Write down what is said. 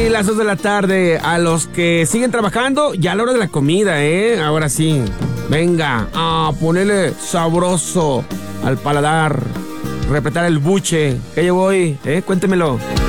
Y las 2 de la tarde, a los que siguen trabajando, ya a la hora de la comida, ahora sí, venga, a ponerle sabroso al paladar, repetar el buche. ¿Qué llevo hoy? Cuéntemelo.